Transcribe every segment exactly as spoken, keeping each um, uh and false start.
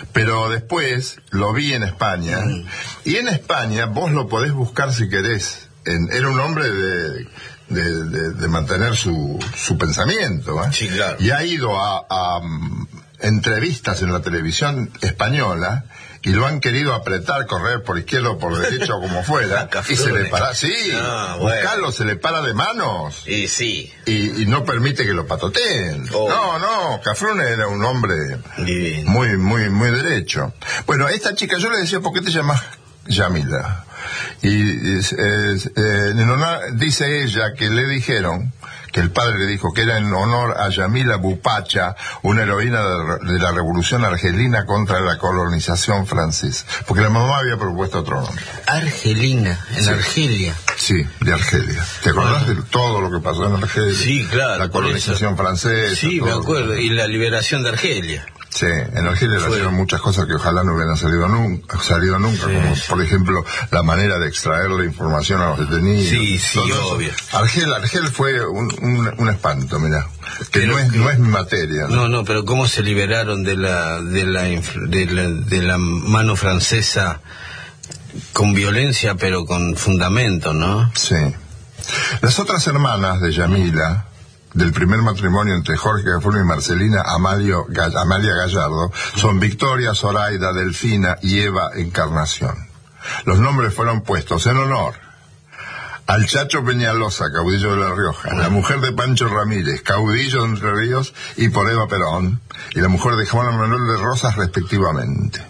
pero después lo vi en España, mm. y en España vos lo podés buscar si querés. En, era un hombre de, de, de, de mantener su, su pensamiento, ¿eh? Sí, claro. Y ha ido a, a um, entrevistas en la televisión española, y lo han querido apretar, correr por izquierda o por derecha o como fuera, y se le para, sí, ah, bueno. buscarlo, se le para de manos. Y sí. Y, y no permite que lo patoteen. Oh. No, no, Cafrune era un hombre divino, muy, muy, muy derecho. Bueno, a esta chica yo le decía, ¿por qué te llamas Yamila? Y es, es, eh, en honor, dice ella que le dijeron, que el padre le dijo que era en honor a Yamila Bupacha, una heroína de, de la revolución argelina contra la colonización francesa, porque la mamá había propuesto otro nombre. Argelina, en sí. Argelia. Sí, de Argelia. ¿Te acordás de todo lo que pasó en Argelia? Sí, claro. La colonización francesa. Sí, me acuerdo, y la liberación de Argelia. Sí, en Argelia le hicieron muchas cosas que ojalá no hubieran salido nunca, salido nunca, sí, como sí. por ejemplo la manera de extraer la información a los detenidos. Sí, sí, obvio. Argel, Argel fue un, un, un espanto, mirá, que no es, que, no es mi materia. ¿no? no, no, pero cómo se liberaron de la, de la, de la, de la mano francesa con violencia, pero con fundamento, ¿no? Sí. Las otras hermanas de Yamila, del primer matrimonio entre Jorge Cafrune y Marcelina Amalio, Amalia Gallardo, son Victoria, Zoraida, Delfina y Eva Encarnación. Los nombres fueron puestos en honor al Chacho Peñalosa, caudillo de La Rioja, la mujer de Pancho Ramírez, caudillo de Entre Ríos, y por Eva Perón, y la mujer de Juan Manuel de Rosas, respectivamente.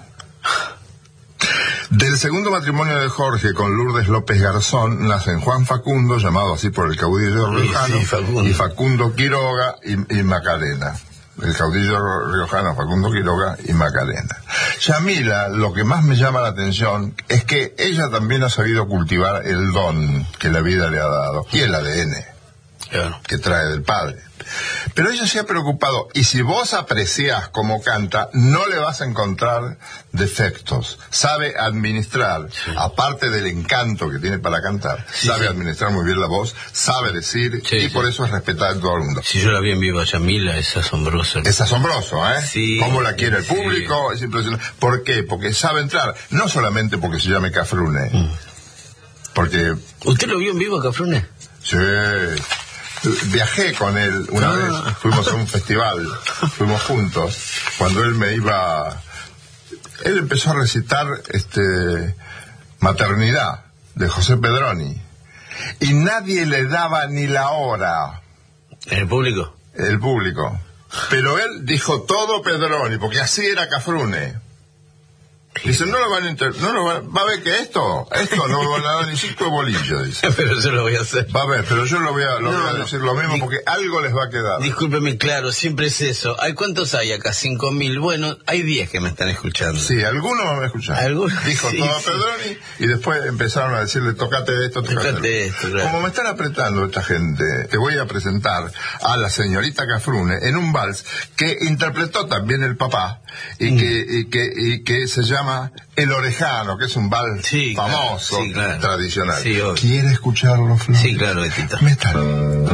Del segundo matrimonio de Jorge con Lourdes López Garzón nacen Juan Facundo, llamado así por el caudillo riojano, sí, Facundo. y Facundo Quiroga y, y Macarena. El caudillo riojano Facundo Quiroga y Macarena. Yamila, lo que más me llama la atención es que ella también ha sabido cultivar el don que la vida le ha dado, y el A D N claro. que trae del padre. Pero ella se ha preocupado, y si vos apreciás cómo canta, no le vas a encontrar defectos. Sabe administrar, sí. aparte del encanto que tiene para cantar, sí, sabe sí. administrar muy bien la voz, sabe decir, sí, y sí. por eso es respetada en todo el mundo. Si yo la vi en vivo a Yamila, es asombroso. Es asombroso, ¿eh? Sí. Cómo la quiere el sí. público, es impresionante. ¿Por qué? Porque sabe entrar, no solamente porque se llame Cafrune, mm. porque... ¿Usted lo vio en vivo a Cafrune? Sí. Viajé con él una ah. vez, fuimos a un festival, fuimos juntos, cuando él me iba, él empezó a recitar este Maternidad de José Pedroni, y nadie le daba ni la hora. ¿El público? El público. Pero él dijo todo Pedroni, porque así era Cafrune. Dice, no lo van a inter... no lo van... va a ver que esto, esto no lo van a dar ni cinco de bolillo, dice. Pero yo lo voy a hacer. Va a ver, pero yo lo voy a, lo no, voy a no. decir lo mismo porque algo les va a quedar. Discúlpeme, claro, siempre es eso. ¿Hay cuántos hay acá? Cinco mil. Bueno, hay diez que me están escuchando. Sí, algunos me escuchan. ¿Algunos? Dijo sí, todo sí. Pedroni y después empezaron a decirle, tocate esto, tocate, tocate esto. Claro. Como me están apretando esta gente, te voy a presentar a la señorita Cafrune en un vals que interpretó también el papá y, mm. que, y, que, y que se llama El Orejano, que es un vals sí, famoso, claro, sí, claro. tradicional. Sí, ¿Quiere escucharlo, Flor? Sí, claro, Betito. Métalo.